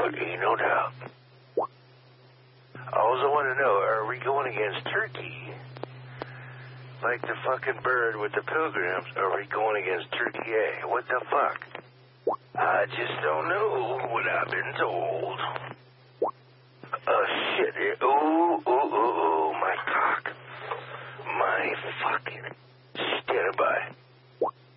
doubt, ain't no doubt. I also want to know, are we going against Turkey? Like the fucking bird with the pilgrims, are we going against Turkey A? What the fuck? I just don't know what I've been told. Oh, shit. Oh,